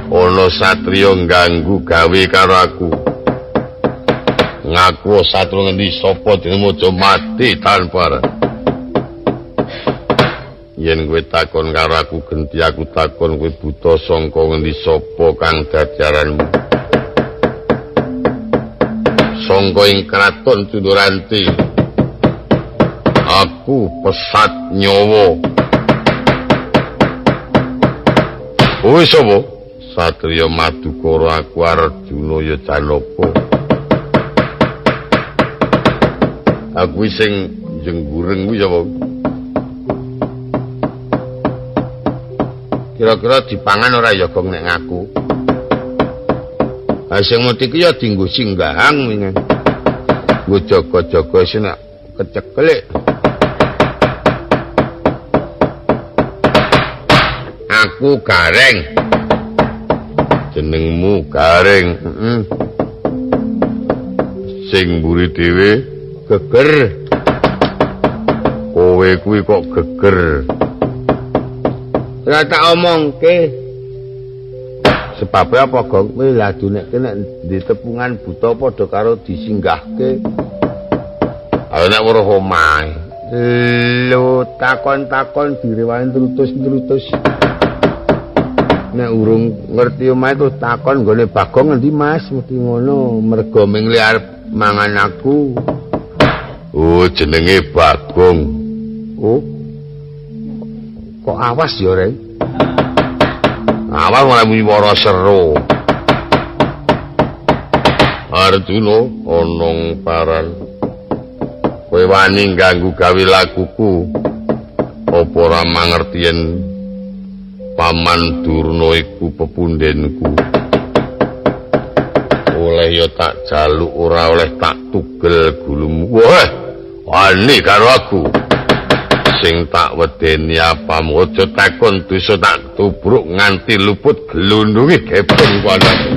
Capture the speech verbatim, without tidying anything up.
ana satriya ngganggu gawe karo aku. Ngaku satru ngendi sapa dene aja mati tanpa. Yen kowe takon karo aku genti aku takon kowe buta sangka ngendi sapa kang dadi aranmu. Sangka ing kraton Tunduranti. Aku pesat nyawa. Kowe sapa? Satriya Madukara aku Arjuna ya Janaka. Aku sing jenggureng kuwi sapa? Kira-kira dipangan ora ya gong nek ngaku. Ha sing mati ku ya dienggo singgahang wingi. Nggo jaga-jaga sing nek kecekelek. Aku Gareng. Jenengmu Gareng, heeh. Sing mburi dhewe geger. Kowe kuwi kok geger. Ora tak omongke. Sebab apa, Gong? Kowe ladu nek nek di tepungan buta padha karo disinggahke. Ayo nek weruh omahe. Lho, takon-takon direwangi trutus-trutus. Nek urung ngerti omahe terus takon nggone Bagong endi Mas? Mesti ngono, mergo mingli arep mangan aku. Oh, jenenge Bagong. Oh. Kok awas ya, Reng? Awas malah wiwara sero. Arjuna onong paran. Kowe wani ganggu gawe lakuku. Apa ora mangerti yen Paman Durna iku pepundhenku. Oleh ya tak jaluk ora oleh tak tugel gulumu. Wah, wani karo aku. Sing tak wedeni apa aja takon dosa tak tubruk nganti luput glundungi gepeng kono.